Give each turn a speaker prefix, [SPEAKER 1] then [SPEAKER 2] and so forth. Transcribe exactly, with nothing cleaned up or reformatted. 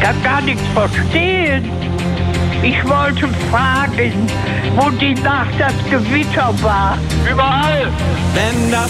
[SPEAKER 1] kann gar nichts verstehen. Ich wollte fragen, wo die Nacht das Gewitter war.
[SPEAKER 2] Überall!
[SPEAKER 3] Wenn das